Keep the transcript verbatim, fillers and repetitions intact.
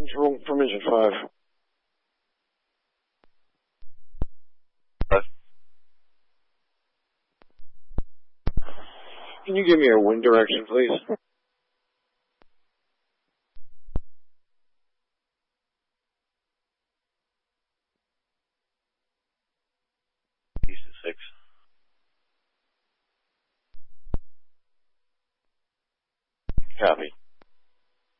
Control from engine five. Five. Can you give me a wind direction, please? East at six. Copy.